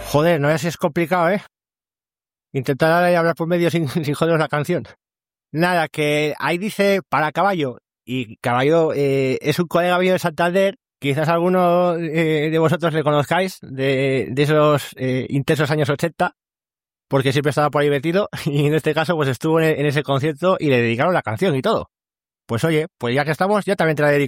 Joder, no sé si es complicado, ¿eh? Intentar hablar por medio sin joderos la canción. Nada, que ahí dice para Caballo. Y Caballo es un colega mío de Santander. Quizás alguno de vosotros le conozcáis de esos intensos años 80, porque siempre estaba por ahí metido. Y en este caso, pues estuvo en ese concierto y le dedicaron la canción y todo. Pues oye, pues ya que estamos, ya también te la dedico.